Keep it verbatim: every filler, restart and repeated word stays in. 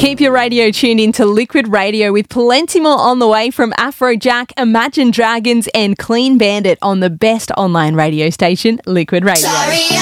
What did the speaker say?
Keep your radio tuned into Liquid Radio with plenty more on the way from Afrojack, Imagine Dragons and Clean Bandit on the best online radio station, Liquid Radio. Sorry.